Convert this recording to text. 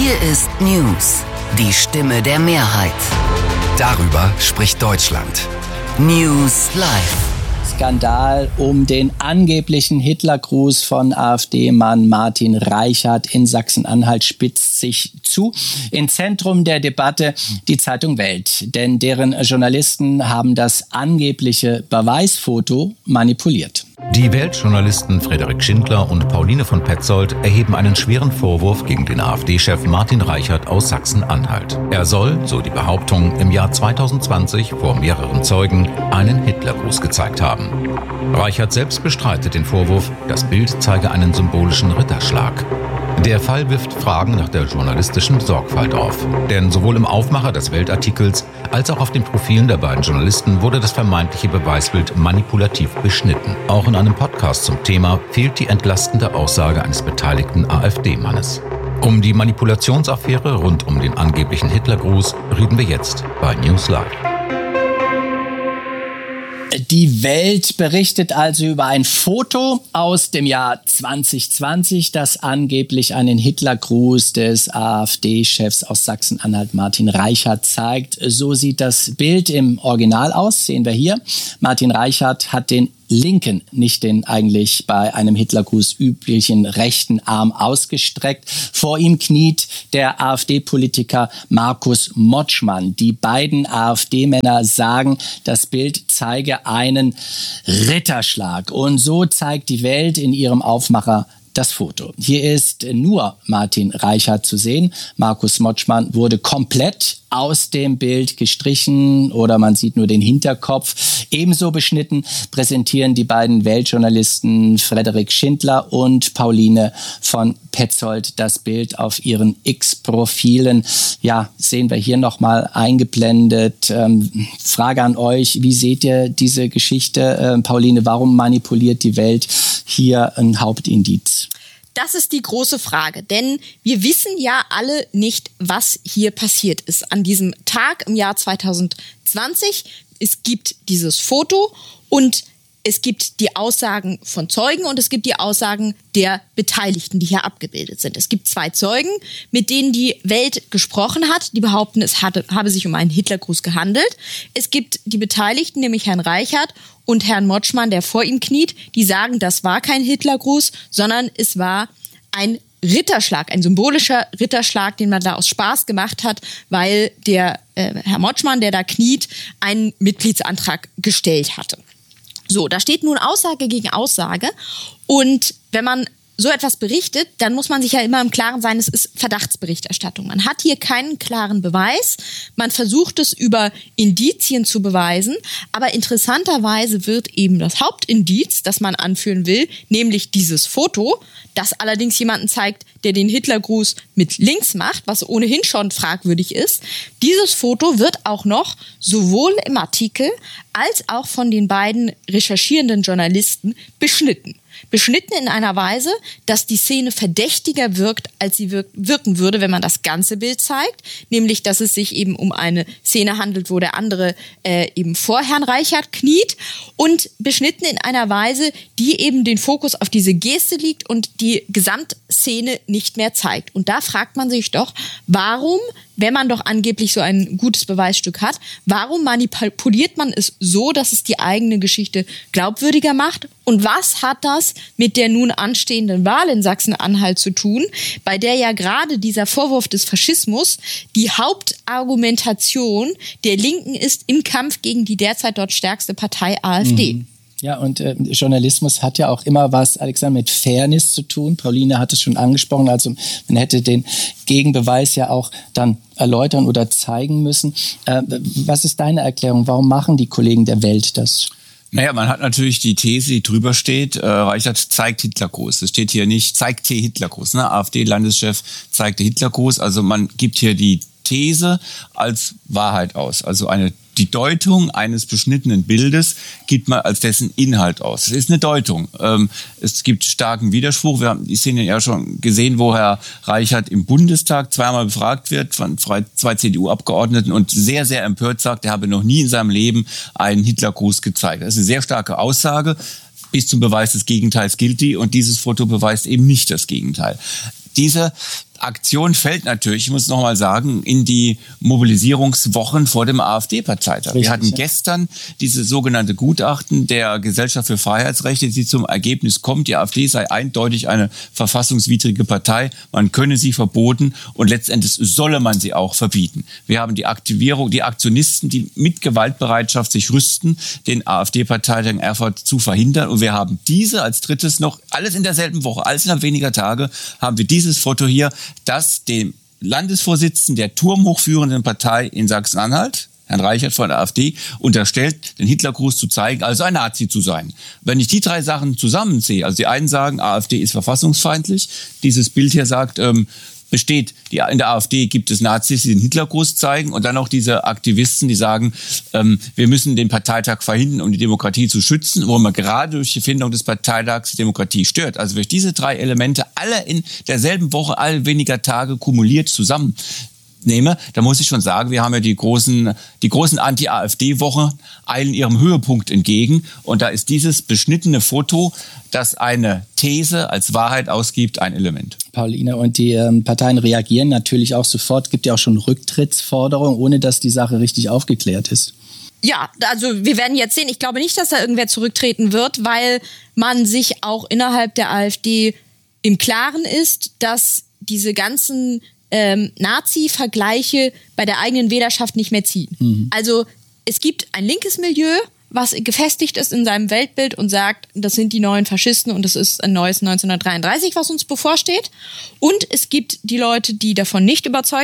Hier ist News, die Stimme der Mehrheit. Darüber spricht Deutschland. News Live. Skandal um den angeblichen Hitlergruß von AfD-Mann Martin Reichert in Sachsen-Anhalt spitzt sich zu. Im Zentrum der Debatte die Zeitung Welt, denn deren Journalisten haben das angebliche Beweisfoto manipuliert. Die Weltjournalisten Frederik Schindler und Pauline von Petzold erheben einen schweren Vorwurf gegen den AfD-Chef Martin Reichert aus Sachsen-Anhalt. Er soll, so die Behauptung, im Jahr 2020 vor mehreren Zeugen einen Hitlergruß gezeigt haben. Reichert selbst bestreitet den Vorwurf, das Bild zeige einen symbolischen Ritterschlag. Der Fall wirft Fragen nach der journalistischen Sorgfalt auf. Denn sowohl im Aufmacher des Weltartikels als auch auf den Profilen der beiden Journalisten wurde das vermeintliche Beweisbild manipulativ beschnitten. Auch in einem Podcast zum Thema fehlt die entlastende Aussage eines beteiligten AfD-Mannes. Um die Manipulationsaffäre rund um den angeblichen Hitlergruß reden wir jetzt bei News Live. Die Welt berichtet also über ein Foto aus dem Jahr 2020, das angeblich einen Hitlergruß des AfD-Chefs aus Sachsen-Anhalt Martin Reichert zeigt. So sieht das Bild im Original aus, sehen wir hier. Martin Reichert hat den linken, nicht den eigentlich bei einem Hitlergruß üblichen rechten Arm ausgestreckt. Vor ihm kniet der AfD-Politiker Markus Motschmann. Die beiden AfD-Männer sagen, das Bild zeige einen Ritterschlag. Und so zeigt die Welt in ihrem Aufmacher das Foto. Hier ist nur Martin Reichert zu sehen. Markus Motschmann wurde komplett aus dem Bild gestrichen oder man sieht nur den Hinterkopf. Ebenso beschnitten präsentieren die beiden Weltjournalisten Frederik Schindler und Pauline von Petzold das Bild auf ihren X-Profilen. Ja, sehen wir hier nochmal eingeblendet. Frage an euch, wie seht ihr diese Geschichte? Pauline, warum manipuliert die Welt hier ein Hauptindiz? Das ist die große Frage, denn wir wissen ja alle nicht, was hier passiert ist an diesem Tag im Jahr 2020. Es gibt dieses Foto und es gibt die Aussagen von Zeugen und es gibt die Aussagen der Beteiligten, die hier abgebildet sind. Es gibt 2 Zeugen, mit denen die Welt gesprochen hat, die behaupten, es habe sich um einen Hitlergruß gehandelt. Es gibt die Beteiligten, nämlich Herrn Reichert und Herrn Motschmann, der vor ihm kniet, die sagen, das war kein Hitlergruß, sondern es war ein Ritterschlag, ein symbolischer Ritterschlag, den man da aus Spaß gemacht hat, weil der Herr Motschmann, der da kniet, einen Mitgliedsantrag gestellt hatte. So, da steht nun Aussage gegen Aussage und wenn man so etwas berichtet, dann muss man sich ja immer im Klaren sein, es ist Verdachtsberichterstattung. Man hat hier keinen klaren Beweis, man versucht es über Indizien zu beweisen, aber interessanterweise wird eben das Hauptindiz, das man anführen will, nämlich dieses Foto, das allerdings jemanden zeigt, der den Hitlergruß mit links macht, was ohnehin schon fragwürdig ist. Dieses Foto wird auch noch sowohl im Artikel als auch von den beiden recherchierenden Journalisten beschnitten. Beschnitten in einer Weise, dass die Szene verdächtiger wirkt, als sie wirken würde, wenn man das ganze Bild zeigt. Nämlich, dass es sich eben um eine Szene handelt, wo der andere eben vor Herrn Reichert kniet. Und beschnitten in einer Weise, die eben den Fokus auf diese Geste liegt und die Gesamtszene nicht mehr zeigt. Und da fragt man sich doch, warum, wenn man doch angeblich so ein gutes Beweisstück hat, warum manipuliert man es so, dass es die eigene Geschichte glaubwürdiger macht? Und was hat das mit der nun anstehenden Wahl in Sachsen-Anhalt zu tun, bei der ja gerade dieser Vorwurf des Faschismus die Hauptargumentation der Linken ist im Kampf gegen die derzeit dort stärkste Partei AfD? Ja, und Journalismus hat ja auch immer was, Alexander, mit Fairness zu tun. Pauline hat es schon angesprochen, also man hätte den Gegenbeweis ja auch dann erläutern oder zeigen müssen. Was ist deine Erklärung? Warum machen die Kollegen der Welt das? Naja, man hat natürlich die These, die drüber steht, Reichert zeigt Hitlergruß. Es steht hier nicht, zeigt hier Hitlergruß. Ne? AfD-Landeschef zeigte Hitlergruß. Also man gibt hier die These als Wahrheit aus. Also die Deutung eines beschnittenen Bildes gibt man als dessen Inhalt aus. Es ist eine Deutung. Es gibt starken Widerspruch. Wir haben die Szene ja schon gesehen, wo Herr Reichert im Bundestag zweimal befragt wird von 2 CDU-Abgeordneten und sehr, sehr empört sagt, er habe noch nie in seinem Leben einen Hitlergruß gezeigt. Das ist eine sehr starke Aussage. Bis zum Beweis des Gegenteils gilt die und dieses Foto beweist eben nicht das Gegenteil. Diese Aktion fällt natürlich, ich muss nochmal sagen, in die Mobilisierungswochen vor dem AfD-Parteitag. Wir hatten gestern diese sogenannte Gutachten der Gesellschaft für Freiheitsrechte, die zum Ergebnis kommt, die AfD sei eindeutig eine verfassungswidrige Partei, man könne sie verboten und letztendlich solle man sie auch verbieten. Wir haben die Aktivierung, die Aktionisten, die mit Gewaltbereitschaft sich rüsten, den AfD-Parteitag in Erfurt zu verhindern. Und wir haben diese als drittes noch, alles in derselben Woche, alles innerhalb weniger Tage, haben wir dieses Foto hier, das dem Landesvorsitzenden der turmhochführenden Partei in Sachsen-Anhalt, Herrn Reichert von der AfD, unterstellt, den Hitlergruß zu zeigen, also ein Nazi zu sein. Wenn ich die drei Sachen zusammenziehe, also die einen sagen, AfD ist verfassungsfeindlich, dieses Bild hier sagt, besteht, in der AfD gibt es Nazis, die den Hitlergruß zeigen und dann auch diese Aktivisten, die sagen, wir müssen den Parteitag verhindern, um die Demokratie zu schützen, wo man gerade durch die Findung des Parteitags die Demokratie stört. Also wenn ich diese drei Elemente alle in derselben Woche, alle weniger Tage kumuliert zusammen nehme, da muss ich schon sagen, wir haben ja die großen Anti-AfD-Wochen eilen ihrem Höhepunkt entgegen und da ist dieses beschnittene Foto, das eine These als Wahrheit ausgibt, ein Element. Pauline, und die Parteien reagieren natürlich auch sofort, gibt ja auch schon Rücktrittsforderungen, ohne dass die Sache richtig aufgeklärt ist. Ja, also wir werden jetzt sehen, ich glaube nicht, dass da irgendwer zurücktreten wird, weil man sich auch innerhalb der AfD im Klaren ist, dass diese ganzen Nazi-Vergleiche bei der eigenen Wählerschaft nicht mehr ziehen. Mhm. Also es gibt ein linkes Milieu, was gefestigt ist in seinem Weltbild und sagt, das sind die neuen Faschisten und das ist ein neues 1933, was uns bevorsteht. Und es gibt die Leute, die davon nicht überzeugt